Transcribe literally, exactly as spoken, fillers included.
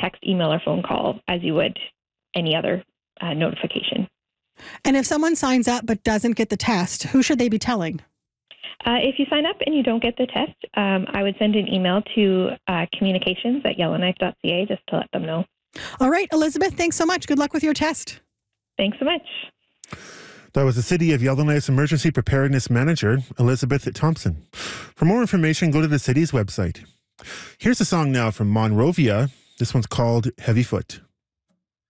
text, email, or phone call as you would any other uh, notification. And if someone signs up but doesn't get the test, who should they be telling? Uh, if you sign up and you don't get the test, um, I would send an email to uh, communications at yellowknife dot c a just to let them know. All right, Elizabeth, thanks so much. Good luck with your test. Thanks so much. That was the City of Yellowknife's Emergency Preparedness Manager, Elizabeth Thompson. For more information, go to the city's website. Here's a song now from Monrovia. This one's called Heavy Foot.